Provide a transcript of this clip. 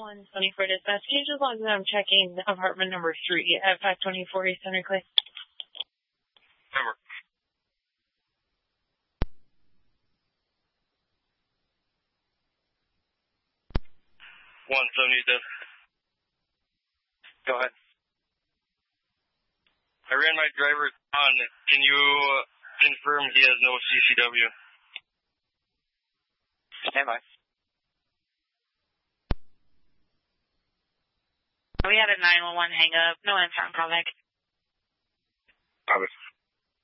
124 dispatch. Can you just log that I'm checking apartment number 3 at 524 East Center Clay? Over. 170 dead. Go ahead. I ran my driver on. Can you confirm he has no CCW? Stand by. We had a 911 hang up. No answer on callback. Copy.